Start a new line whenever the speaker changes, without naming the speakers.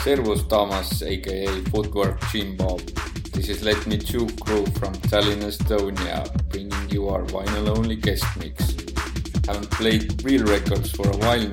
Servus Taamas, aka Footwork Gym Bob. This is Let Me Chew crew from Tallinn, Estonia, bringing you our vinyl-only guest mix. Haven't played real records for a while